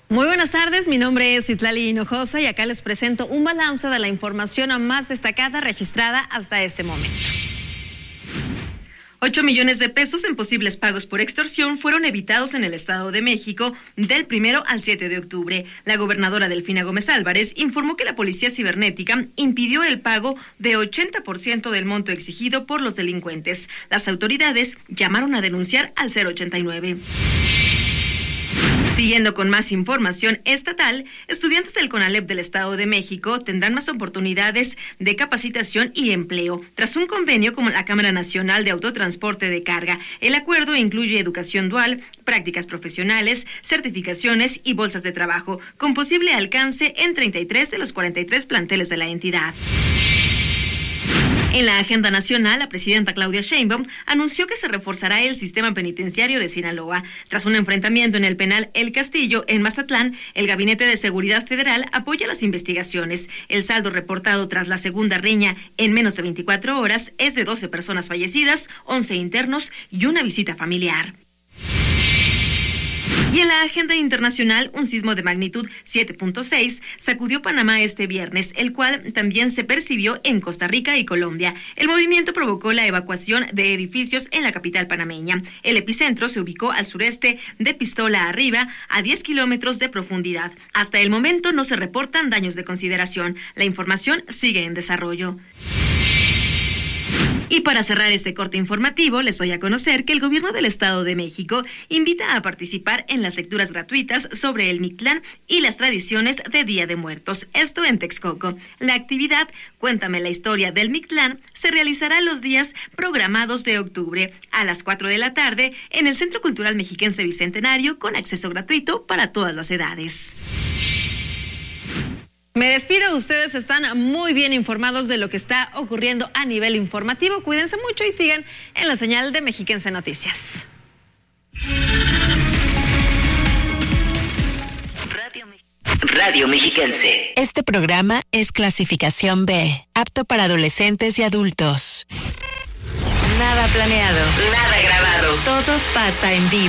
Muy buenas tardes, mi nombre es Itlali Hinojosa y acá les presento un balance de la información más destacada registrada hasta este momento. 8 millones de pesos en posibles pagos por extorsión fueron evitados en el Estado de México del 1 al 7 de octubre. La gobernadora Delfina Gómez Álvarez informó que la Policía Cibernética impidió el pago de 80% del monto exigido por los delincuentes. Las autoridades llamaron a denunciar al 089. Siguiendo con más información estatal, estudiantes del CONALEP del Estado de México tendrán más oportunidades de capacitación y empleo tras un convenio con la Cámara Nacional de Autotransporte de Carga. El acuerdo incluye educación dual, prácticas profesionales, certificaciones y bolsas de trabajo, con posible alcance en 33 de los 43 planteles de la entidad. En la agenda nacional, la presidenta Claudia Sheinbaum anunció que se reforzará el sistema penitenciario de Sinaloa. Tras un enfrentamiento en el penal El Castillo, en Mazatlán, el Gabinete de Seguridad Federal apoya las investigaciones. El saldo reportado tras la segunda riña en menos de 24 horas es de 12 personas fallecidas, 11 internos y una visita familiar. Y en la agenda internacional, un sismo de magnitud 7.6 sacudió Panamá este viernes, el cual también se percibió en Costa Rica y Colombia. El movimiento provocó la evacuación de edificios en la capital panameña. El epicentro se ubicó al sureste de Pistola Arriba, a 10 kilómetros de profundidad. Hasta el momento no se reportan daños de consideración. La información sigue en desarrollo. Y para cerrar este corte informativo, les doy a conocer que el gobierno del Estado de México invita a participar en las lecturas gratuitas sobre el Mictlán y las tradiciones de Día de Muertos. Esto en Texcoco. La actividad Cuéntame la historia del Mictlán se realizará los días programados de octubre a las 4 de la tarde en el Centro Cultural Mexiquense Bicentenario, con acceso gratuito para todas las edades. Me despido, ustedes están muy bien informados de lo que está ocurriendo a nivel informativo. Cuídense mucho y sigan en la señal de Mexiquense Noticias. Radio Mexiquense. Este programa es clasificación B, apto para adolescentes y adultos. Nada planeado, nada grabado, todo pasa en vivo.